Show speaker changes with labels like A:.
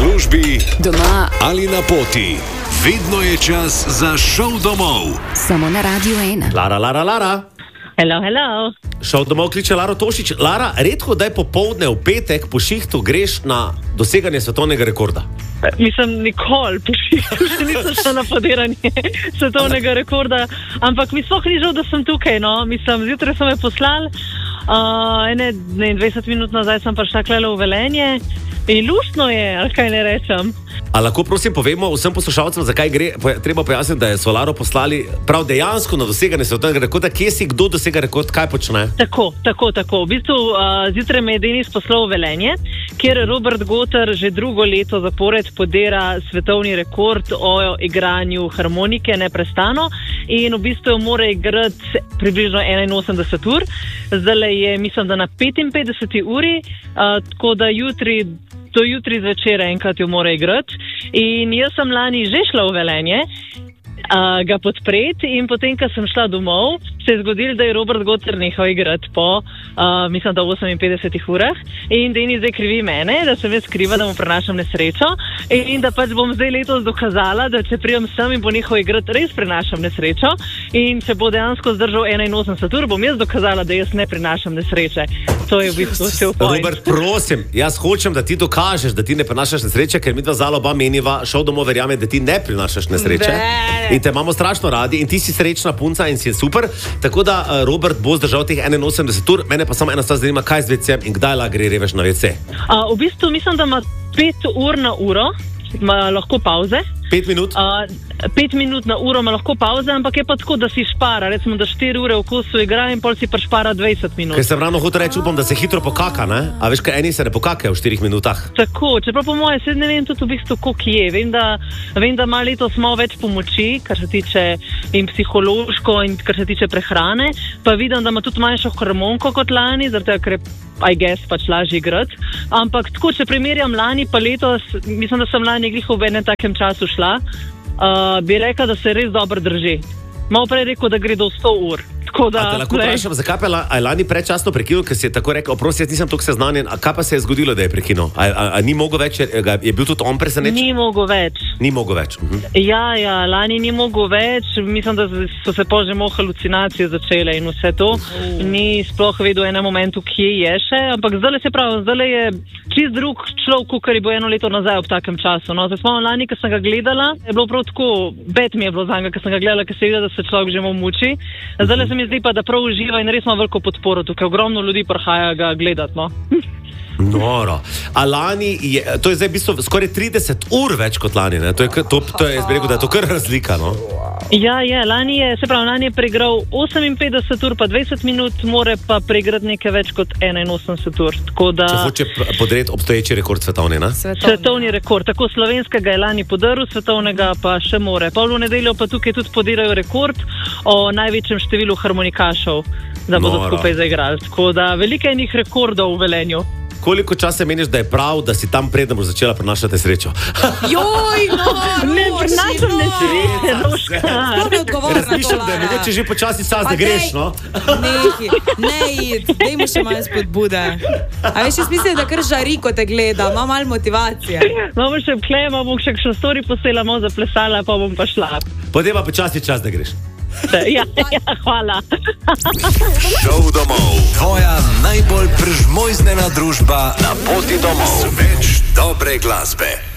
A: službi,
B: doma
A: ali na poti. Vedno je čas za šov domov.
B: Samo na Radio 1.
C: Lara.
D: Hello.
C: Šel domov kliče Laro Tošič. Lara, redko daj popoldne v petek po šihtu greš na doseganje svetovnega rekorda.
D: Mislim, nikoli po šihtu še nisem šla na podiranje svetovnega rekorda, ampak mi sploh ni žal, da sem tukaj, no. Mislim, zjutraj so me poslali, 20 minut nazaj sem prišla klele v Velenje in luštno je, ali kaj ne rečem.
C: A lahko prosim povemo vsem poslušalcem, zakaj gre? Treba pojasniti, da je Solaro poslali prav dejansko na doseganje svetovnega rekorda. Kje si, kdo dosega rekord, kaj počne?
D: Tako. V bistvu zjutraj me je Denis poslal v Velenje, kjer Robert Goter že drugo leto zapored podira svetovni rekord o igranju harmonike neprestano in v bistvu mora igrati približno 81 ur. Zdaj je, mislim, da na 55 uri, tako da do jutri zvečer enkrat jo mora igrati. In jaz sem lani že šla v Velenje ga podpreti in potem, ko sem šla domov, se je zgodilo, da je Robert Goter nehal igrati po, mislim, da 58 urah in Denis zdaj krivi mene, da sem jaz kriva, da mu prenašam nesrečo in da pač bom zdaj letos dokazala, da če prijem sem in bo nehal igrati, res prenašam nesrečo in če bo dejansko zdržal 81 ur, bom jaz dokazala, da jaz ne prenašam nesreče. To je v bistvu vse v pojem.
C: Robert, prosim, jaz hočem, da ti dokažeš, da ti ne prenašaš nesreče, ker mi dva zala oba meniva, šel domov verjame, da ti ne prenašaš nesreče. In te imamo strašno radi in ti si srečna punca in si super. Tako da Robert bo zdržal teh 81 ur, mene pa samo ena stvar zanima, kaj z WC-em in kdaj gre revež na WC.
D: V bistvu mislim, da ima 5 ur na uro, ima lahko pauze.
C: 5 minut?
D: 5 minut na uro ima lahko pauze, ampak je pa tako, da si špara. Recimo, da 4 ure v kosu igra in pol si prešpara 20 minut.
C: Ker sem ravno hotel reči, upam, da se hitro pokaka, ne? A veš, kaj eni se ne pokakajo v 4 minutah.
D: Tako, čeprav po moje, ne vem tudi v bistvu, koliko je. Vem, da ima letos malo več pomoči, kar se tiče in psihološko in kar se tiče prehrane, pa vidim, da ima tudi manjšo hormonko kot lani, zato ker je I guess pač lažje igrati. Ampak tako, če primerjam lani pa letos, mislim, da sem lani glih v enem takem času šla, bi rekla, da se res dobro drži. Malo prej rekel, da gre do 100 ur. A te lahko vprašam, zakaj pa je lani predčasno prekinil, ker si je tako rekel, oprosti, jaz nisem toliko seznanjen, a kaj pa se je zgodilo, da je prekinil? A ni mogel več, je bil tudi on presenečen? Ni mogel več. Ja, lani ni mogel več, mislim, da so se pa že halucinacije začele in vse to. Ni sploh vedel v enem momentu, kje je še, ampak zdaj je čist drug človek, kar je bil eno leto nazaj ob takem času. No, zdaj smo lani, ko sem ga gledala, je bilo prav tako, bed mi je bilo zanj, ko sem ga gledala, ker se vidi, da se človek že malo muči. Zdaj se mi zdi pa, da prav uživa in res ima veliko podporo tukaj. Ogromno ljudi prihaja ga gledati, no.
C: Noro. A lani to je zdaj v bistvu skoraj 30 ur več kot lani, ne? To je, jaz bi rekel, da je to kar razlika, no?
D: Ja, lani je preigral 58 ur pa 20 minut, more pa preigrati nekaj več kot 81 ur.
C: Če hoče podreti obstoječi rekord svetovni, ne?
D: Svetovni rekord. Tako slovenskega je lani podaril, svetovnega pa še more. Pol v nedeljo pa tukaj tudi podirajo rekord o največjem številu harmonikašov, da bodo skupaj zaigrali. Tako da veliko enih rekordov v Velenju.
C: Koliko časa meniš, da je prav, da si tam predem boš začela prenašati srečo?
D: Ne prenašam nesreče, Roška.
C: Razmišljam, da je mogoče že počasi čas, da greš, no?
E: Ne, dajmo še malo spodbude. A veš, jaz mislim, da kar žari, ko te gleda, ima malo motivacije.
D: Imamo še klema, bom še kakšno story posela, malo zaplesala, pa bom pa šla.
C: Potem pa počasi čas, da greš.
D: Ja, hvala.
A: Šov domov. Tvoja najbolj prežmojznena družba na poti domov. Več dobre glasbe.